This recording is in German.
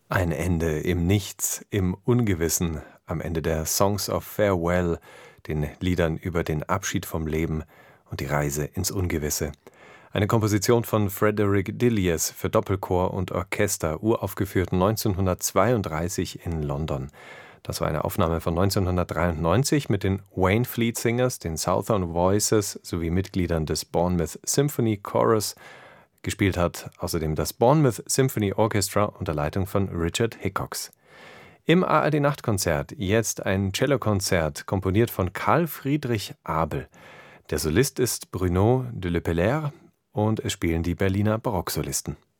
Ein Ende im Nichts, im Ungewissen, am Ende der Songs of Farewell, den Liedern über den Abschied vom Leben und die Reise ins Ungewisse. Eine Komposition von Frederick Dilliers für Doppelchor und Orchester, uraufgeführt 1932 in London. Das war eine Aufnahme von 1993 mit den Waynfleet Singers, den Southern Voices sowie Mitgliedern des Bournemouth Symphony Chorus. Gespielt hat außerdem das Bournemouth Symphony Orchestra unter Leitung von Richard Hickox. Im ARD-Nachtkonzert jetzt ein Cellokonzert, komponiert von Carl Friedrich Abel. Der Solist ist Bruno de Lepelaere und es spielen die Berliner Barocksolisten.